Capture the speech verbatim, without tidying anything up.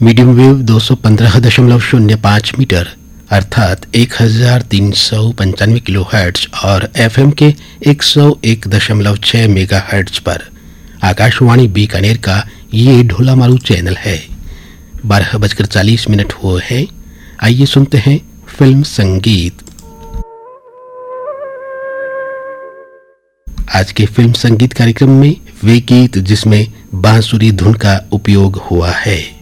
Medium wave दो सौ पंद्रह दशमलव शून्य पाँच मीटर अर्थात एक हजार तीन सौ पंचानवे किलो हर्ट्ज और एफएम के एक सौ एक दशमलव छह मेगा हर्ट्ज पर आकाशवाणी बीकानेर का ये ढोला मारू चैनल है। बारह बजकर चालीस मिनट हुए हैं। आइए सुनते हैं फिल्म संगीत। आज के फिल्म संगीत कार्यक्रम में वे गीत जिसमें बांसुरी धुन का उपयोग हुआ है।